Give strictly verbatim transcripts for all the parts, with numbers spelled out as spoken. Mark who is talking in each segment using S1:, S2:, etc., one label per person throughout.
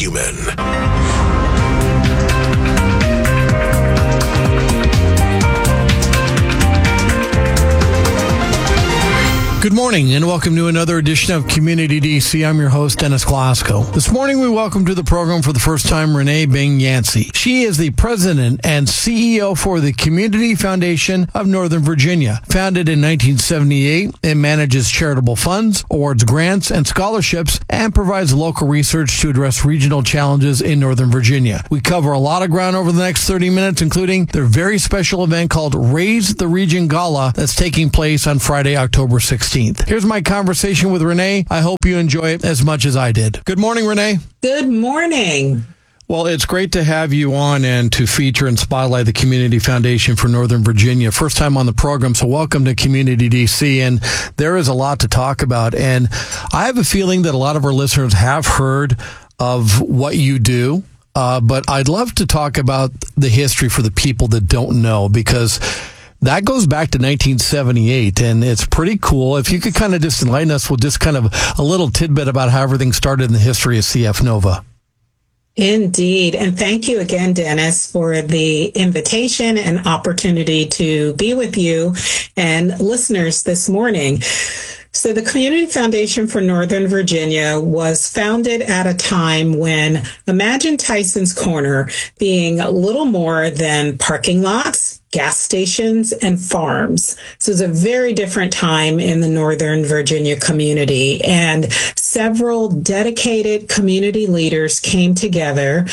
S1: human.
S2: Good morning and welcome to another edition of Community D C. I'm your host, Dennis Glasgow. This morning we welcome to the program for the first time Renee Bing Yancey. She is the president and C E O for the Community Foundation of Northern Virginia. Founded in nineteen seventy-eight, it manages charitable funds, awards grants and scholarships, and provides local research to address regional challenges in Northern Virginia. We cover a lot of ground over the next thirty minutes, including their very special event called Raise the Region Gala that's taking place on Friday, October sixteenth. Here's my conversation with Renee. I hope you enjoy it as much as I did. Good morning, Renee.
S3: Good morning.
S2: Well, it's great to have you on and to feature and spotlight the Community Foundation for Northern Virginia. First time on the program, so welcome to Community D C. And there is a lot to talk about. And I have a feeling that a lot of our listeners have heard of what you do. Uh, but I'd love to talk about the history for the people that don't know, because that goes back to nineteen seventy-eight, and it's pretty cool. If you could kind of just enlighten us with just kind of a little tidbit about how everything started in the history of C F Nova.
S3: Indeed. And thank you again, Dennis, for the invitation and opportunity to be with you and listeners this morning. So the Community Foundation for Northern Virginia was founded at a time when, imagine Tyson's Corner being little more than parking lots, gas stations, and farms. So it's a very different time in the Northern Virginia community. And several dedicated community leaders came together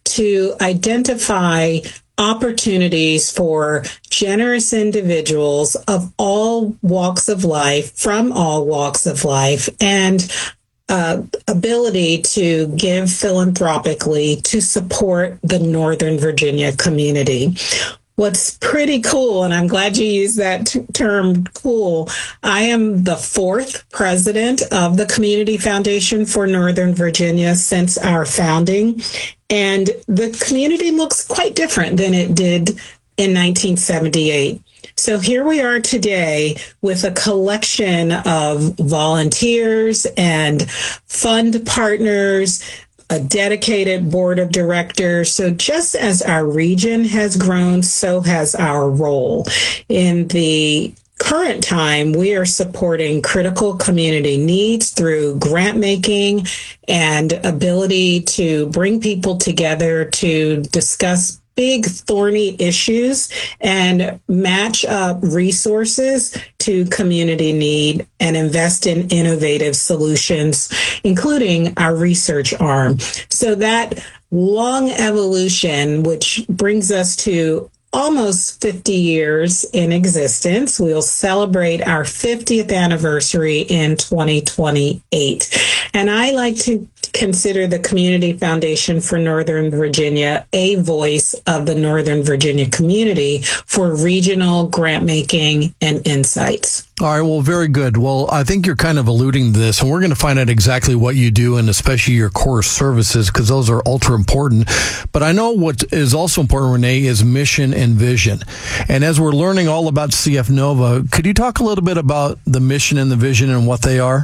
S3: to identify opportunities for generous individuals of all walks of life, from all walks of life, and uh, ability to give philanthropically to support the Northern Virginia community. What's pretty cool, and I'm glad you used that t- term cool, I am the fourth president of the Community Foundation for Northern Virginia since our founding. And the community looks quite different than it did in nineteen seventy-eight. So here we are today with a collection of volunteers and fund partners, a dedicated board of directors. So just as our region has grown, so has our role. In the current time, we are supporting critical community needs through grant making and ability to bring people together to discuss big thorny issues and match up resources to community need and invest in innovative solutions, including our research arm. So that long evolution, which brings us to almost fifty years in existence. We'll celebrate our fiftieth anniversary in twenty twenty-eight. And I like to consider the Community Foundation for Northern Virginia a voice of the Northern Virginia community for regional grant making and insights.
S2: All right, well, very good. Well, I think you're kind of alluding to this, and we're going to find out exactly what you do and especially your core services, because those are ultra important. But I know what is also important, Renee, is mission and vision. And as we're learning all about C F Nova, could you talk a little bit about the mission and the vision and what they are?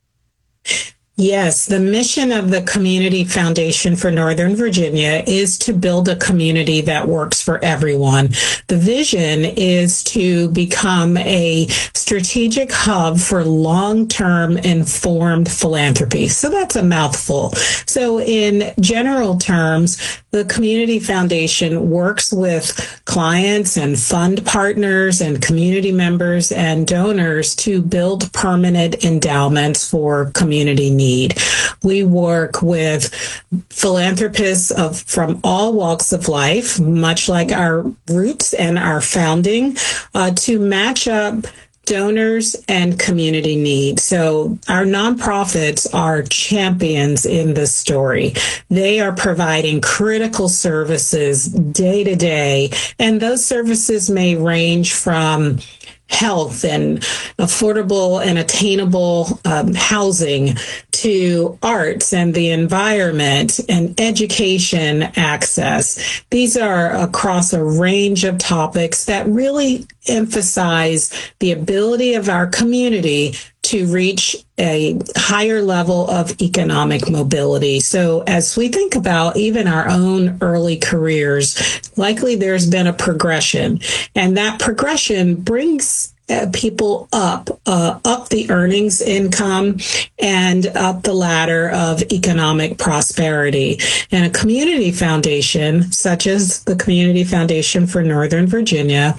S3: Yes, the mission of the Community Foundation for Northern Virginia is to build a community that works for everyone. The vision is to become a strategic hub for long-term informed philanthropy. So that's a mouthful. So in general terms, the Community Foundation works with clients and fund partners and community members and donors to build permanent endowments for community needs. We work with philanthropists of, from all walks of life, much like our roots and our founding, uh, to match up donors and community need. So our nonprofits are champions in this story. They are providing critical services day to day, and those services may range from health and affordable and attainable um, housing to arts and the environment and education access. These are across a range of topics that really emphasize the ability of our community to reach a higher level of economic mobility. So as we think about even our own early careers, likely there's been a progression, and that progression brings uh, people up, uh, up the earnings income and up the ladder of economic prosperity. And a community foundation, such as the Community Foundation for Northern Virginia,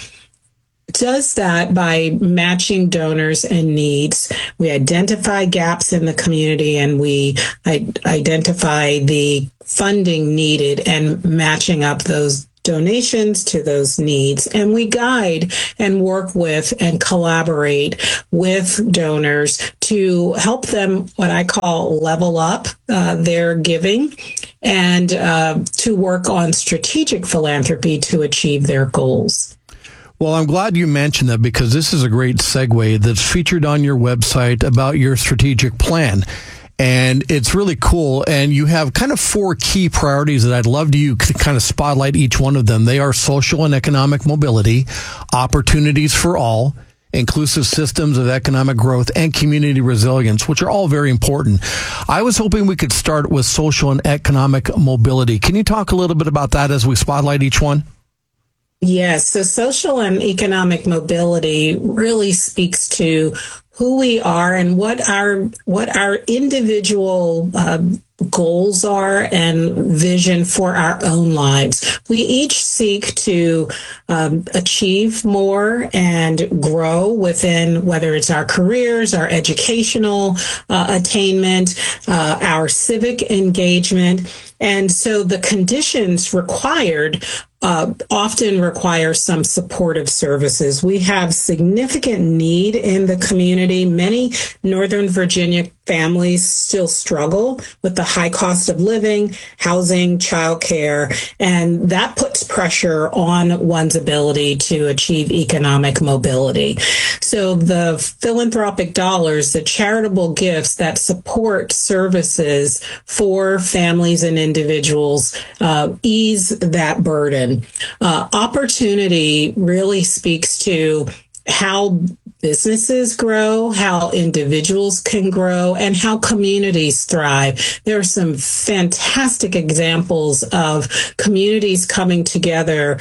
S3: does that by matching donors and needs. We identify gaps in the community, and we identify the funding needed and matching up those donations to those needs. And we guide and work with and collaborate with donors to help them, what I call level up uh, their giving, and uh, to work on strategic philanthropy to achieve their goals.
S2: Well, I'm glad you mentioned that, because this is a great segue that's featured on your website about your strategic plan. And it's really cool. And you have kind of four key priorities that I'd love to you to kind of spotlight each one of them. They are social and economic mobility, opportunities for all, inclusive systems of economic growth, and community resilience, which are all very important. I was hoping we could start with social and economic mobility. Can you talk a little bit about that as we spotlight each one?
S3: Yes, so social and economic mobility really speaks to who we are and what our what our individual uh, goals are and vision for our own lives. We each seek to um, achieve more and grow within, whether it's our careers, our educational uh, attainment, uh, our civic engagement. And so the conditions required Uh, often require some supportive services. We have significant need in the community. Many Northern Virginia families still struggle with the high cost of living, housing, childcare, and that puts pressure on one's ability to achieve economic mobility. So the philanthropic dollars, the charitable gifts that support services for families and individuals, uh, ease that burden. Uh, opportunity really speaks to how businesses grow, how individuals can grow, and how communities thrive. There are some fantastic examples of communities coming together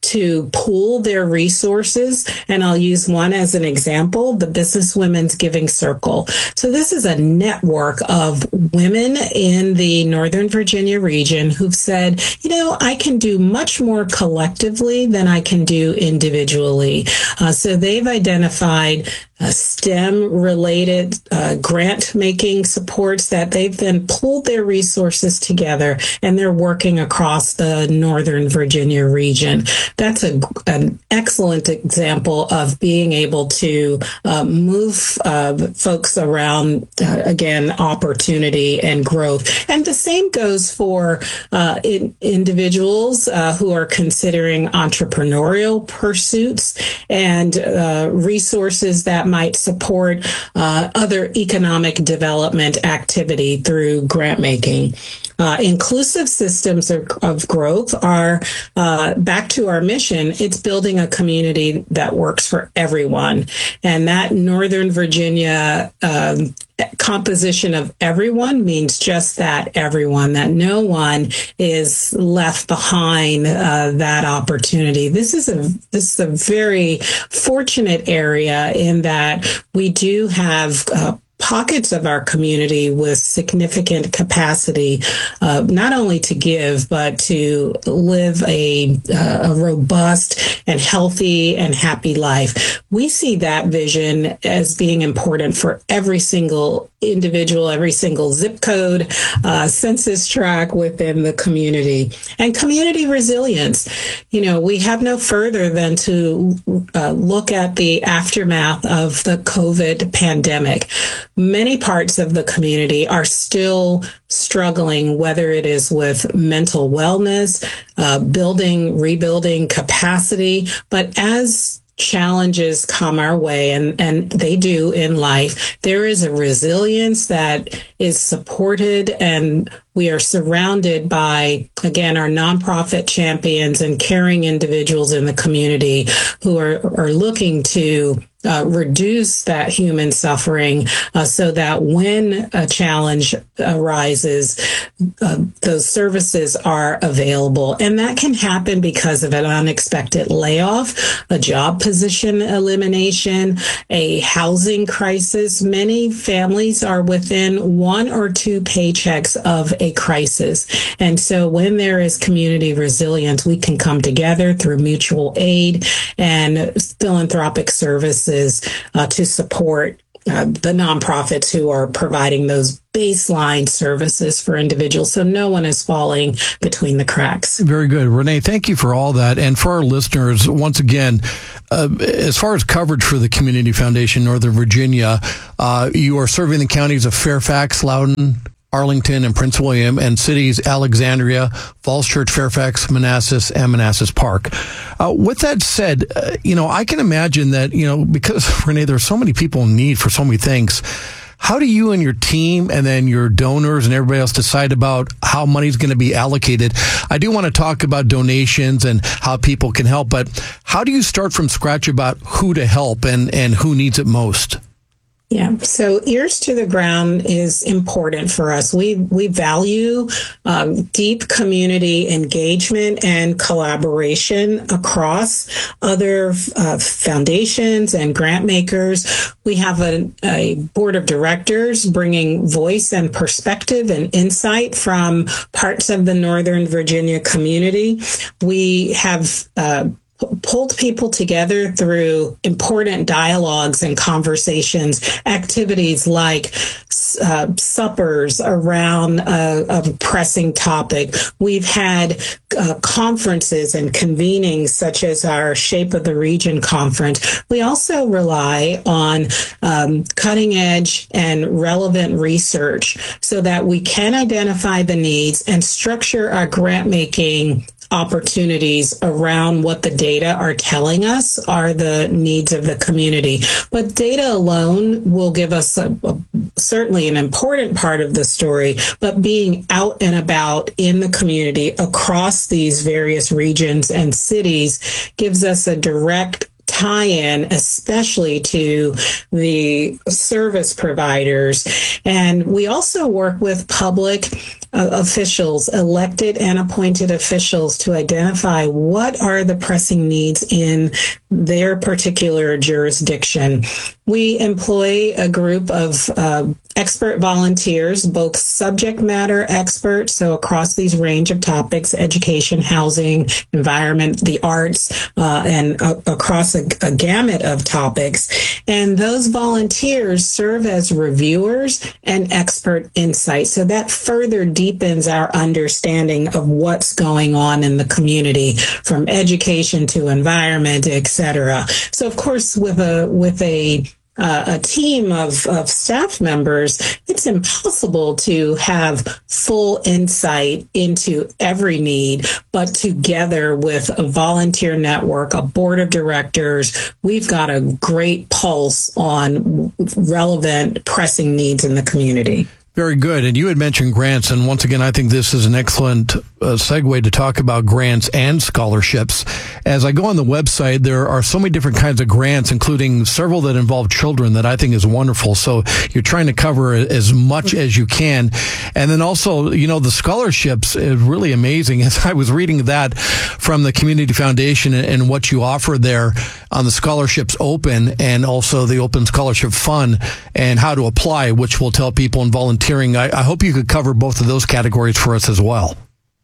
S3: to pool their resources. And I'll use one as an example, the Business Women's Giving Circle. So this is a network of women in the Northern Virginia region who've said, you know, I can do much more collectively than I can do individually. Uh, so they've identified Uh, STEM-related uh, grant-making supports that they've then pulled their resources together, and they're working across the Northern Virginia region. That's a, an excellent example of being able to uh, move uh, folks around, uh, again, opportunity and growth. And the same goes for uh, in, individuals uh, who are considering entrepreneurial pursuits and uh, resources that might support uh, other economic development activity through grant making. Uh, inclusive systems of, of growth are, uh, back to our mission, it's building a community that works for everyone. And that Northern Virginia um, composition of everyone means just that, everyone, that no one is left behind uh, that opportunity. This is a this is a very fortunate area in that we do have uh, pockets of our community with significant capacity, uh, not only to give, but to live a, uh, a robust and healthy and happy life. We see that vision as being important for every single individual, every single zip code, uh, census tract within the community. And community resilience. You know, we have no further than to uh, look at the aftermath of the COVID pandemic. Many parts of the community are still struggling, whether it is with mental wellness, uh, building, rebuilding capacity. But as challenges come our way, and, and they do in life, there is a resilience that is supported, and we are surrounded by, again, our nonprofit champions and caring individuals in the community who are, are looking to uh, reduce that human suffering uh, so that when a challenge arises, uh, those services are available. And that can happen because of an unexpected layoff, a job position elimination, a housing crisis. Many families are within one or two paychecks of a crisis. And so when there is community resilience, we can come together through mutual aid and philanthropic services uh, to support uh, the nonprofits who are providing those baseline services for individuals, so no one is falling between the cracks.
S2: Very good. Renee, thank you for all that. And for our listeners, once again, uh, as far as coverage for the Community Foundation Northern Virginia, uh, you are serving the counties of Fairfax, Loudoun, Arlington, and Prince William, and cities Alexandria, Falls Church, Fairfax, Manassas, and Manassas Park. Uh, with that said, uh, you know, I can imagine that, you know, because, Renee, there's so many people in need for so many things. How do you and your team and then your donors and everybody else decide about how money's going to be allocated? I do want to talk about donations and how people can help, but how do you start from scratch about who to help and, and who needs it most?
S3: Yeah, so ears to the ground is important for us. We we value um, deep community engagement and collaboration across other uh, foundations and grant makers. We have a, a board of directors bringing voice and perspective and insight from parts of the Northern Virginia community. We have uh, pulled people together through important dialogues and conversations, activities like uh, suppers around a, a pressing topic. We've had uh, conferences and convenings such as our Shape of the Region conference. We also rely on um, cutting edge and relevant research so that we can identify the needs and structure our grant making opportunities around what the data are telling us are the needs of the community. But data alone will give us a, a, certainly an important part of the story, but being out and about in the community across these various regions and cities gives us a direct tie-in, especially to the service providers. And we also work with public uh, officials, elected and appointed officials, to identify what are the pressing needs in their particular jurisdiction. We employ a group of uh, expert volunteers, both subject matter experts, so across these range of topics, education, housing, environment, the arts, uh, and uh, across a, a gamut of topics. And those volunteers serve as reviewers and expert insight. So that further deepens our understanding of what's going on in the community, from education to environment, et cetera. So, of course, with a with a Uh, a team of, of staff members, it's impossible to have full insight into every need, but together with a volunteer network, a board of directors, we've got a great pulse on relevant pressing needs in the community.
S2: Very good. And you had mentioned grants. And once again, I think this is an excellent uh, segue to talk about grants and scholarships. As I go on the website, there are so many different kinds of grants, including several that involve children, that I think is wonderful. So you're trying to cover as much as you can. And then also, you know, the scholarships is really amazing. As I was reading that from the Community Foundation and what you offer there on the Scholarships Open and also the Open Scholarship Fund and how to apply, which will tell people in volunteer. I, I hope you could cover both of those categories for us as well.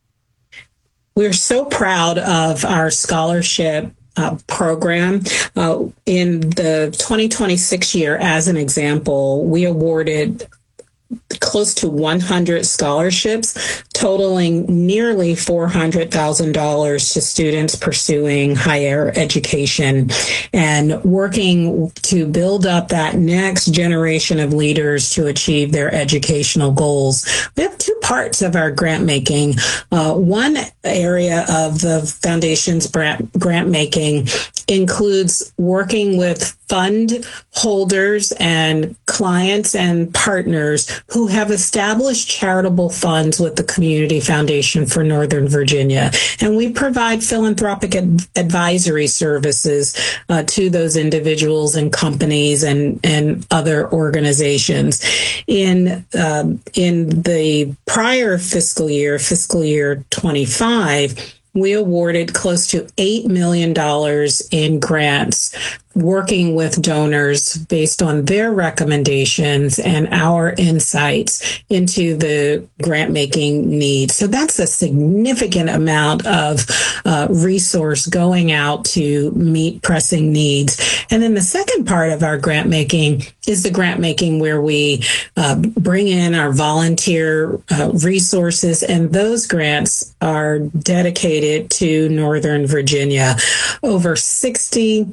S3: We're so proud of our scholarship uh, program. Uh, in the twenty twenty-six year, as an example, we awarded close to one hundred scholarships, totaling nearly four hundred thousand dollars to students pursuing higher education and working to build up that next generation of leaders to achieve their educational goals. We have two parts of our grant making. Uh, one area of the foundation's grant, grant making includes working with fund holders and clients and partners who have established charitable funds with the community Community Foundation for Northern Virginia. And we provide philanthropic ad- advisory services uh, to those individuals and companies and, and other organizations. In, um, in the prior fiscal year, fiscal year twenty-five, we awarded close to eight million dollars in grants, working with donors based on their recommendations and our insights into the grant making needs. So that's a significant amount of uh, resource going out to meet pressing needs. And then the second part of our grant making is the grant making where we uh, bring in our volunteer uh, resources, and those grants are dedicated to Northern Virginia. Over sixty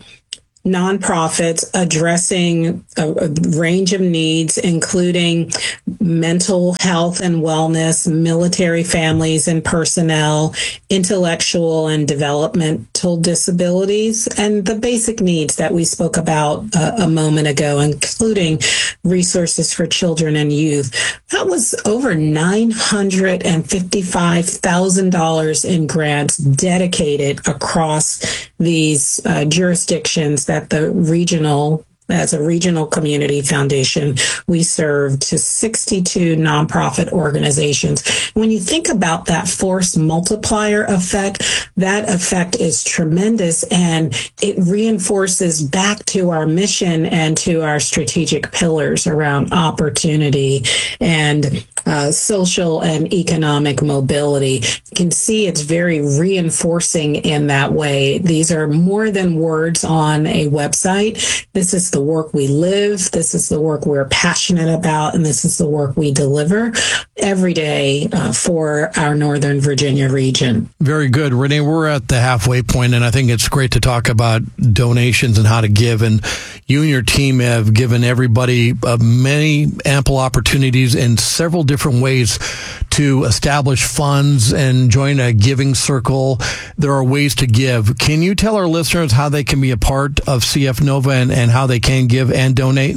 S3: nonprofits addressing a, a range of needs, including mental health and wellness, military families and personnel, intellectual and developmental disabilities, and the basic needs that we spoke about uh, a moment ago, including resources for children and youth. That was over nine hundred fifty-five thousand dollars in grants dedicated across these uh, jurisdictions that the regional, as a regional community foundation, we serve to sixty-two nonprofit organizations. When you think about that force multiplier effect, that effect is tremendous, and it reinforces back to our mission and to our strategic pillars around opportunity and Uh, social and economic mobility. You can see it's very reinforcing in that way. These are more than words on a website. This is the work we live. This is the work we're passionate about. And this is the work we deliver every day uh, for our Northern Virginia region.
S2: Very good. Renee, we're at the halfway point, and I think it's great to talk about donations and how to give. And you and your team have given everybody uh, many ample opportunities in several different ways to establish funds and join a giving circle. There are ways to give. Can you tell our listeners how they can be a part of C F Nova and, and how they can give and donate?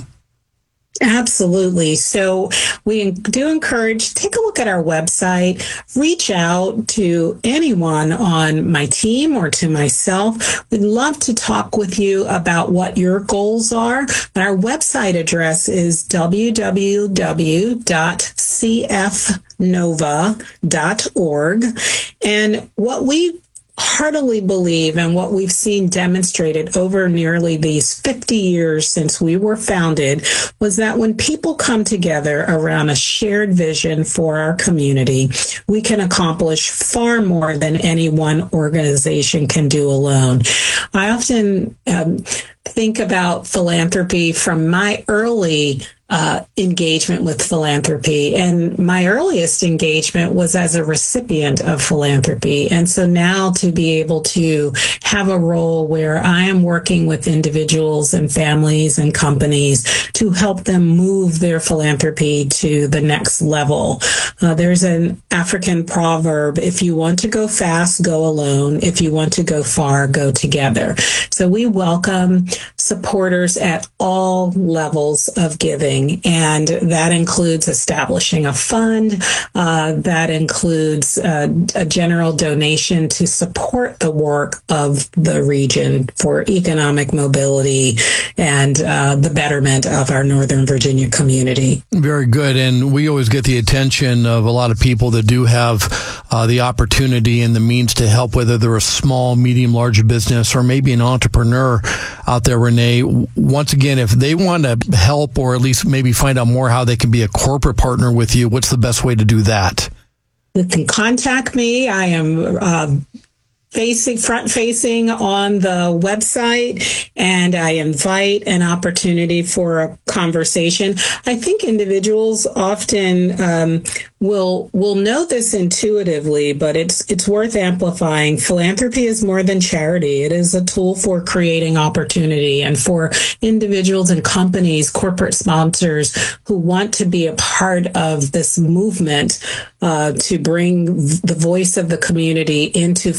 S3: Absolutely. So we do encourage, take a look at our website, reach out to anyone on my team or to myself. We'd love to talk with you about what your goals are. Our website address is w w w dot c f nova dot org. And what we heartily believe, and what we've seen demonstrated over nearly these fifty years since we were founded, was that when people come together around a shared vision for our community, we can accomplish far more than any one organization can do alone. I often um, think about philanthropy from my early Uh, engagement with philanthropy. And my earliest engagement was as a recipient of philanthropy. And so now to be able to have a role where I am working with individuals and families and companies to help them move their philanthropy to the next level. Uh, there's an African proverb: if you want to go fast, go alone. If you want to go far, go together. So we welcome supporters at all levels of giving. And that includes establishing a fund. Uh, that includes uh, a general donation to support the work of the region for economic mobility and uh, the betterment of our Northern Virginia community.
S2: Very good. And we always get the attention of a lot of people that do have uh, the opportunity and the means to help, whether they're a small, medium, large business, or maybe an entrepreneur out there, Renee. Once again, if they want to help, or at least maybe find out more how they can be a corporate partner with you, what's the best way to do that?
S3: You can contact me. I am uh, facing front facing on the website, and I invite an opportunity for a conversation. I think individuals often um, will will know this intuitively, but it's it's worth amplifying. Philanthropy is more than charity. It is a tool for creating opportunity, and for individuals and companies, corporate sponsors who want to be a part of this movement uh, to bring the voice of the community into philanthropy.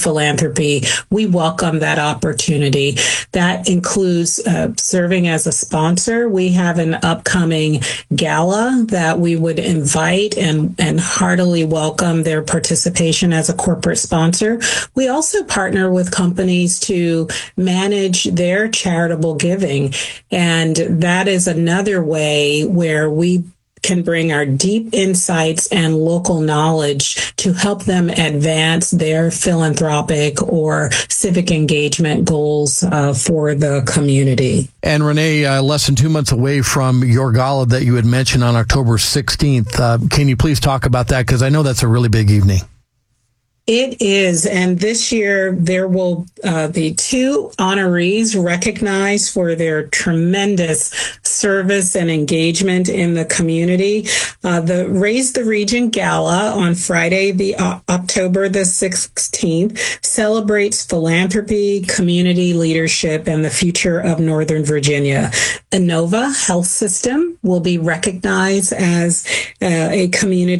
S3: philanthropy, we welcome that opportunity. That includes uh, serving as a sponsor. We have an upcoming gala that we would invite and, and heartily welcome their participation as a corporate sponsor. We also partner with companies to manage their charitable giving. And that is another way where we can bring our deep insights and local knowledge to help them advance their philanthropic or civic engagement goals uh, for the community.
S2: And Renee, uh, less than two months away from your gala that you had mentioned on October sixteenth, uh, can you please talk about that? Because I know that's a really big evening.
S3: It is, and this year there will uh, be two honorees recognized for their tremendous service and engagement in the community. Uh, the Raise the Region Gala on Friday, the uh, October the sixteenth, celebrates philanthropy, community leadership, and the future of Northern Virginia. Inova Health System will be recognized as uh, a community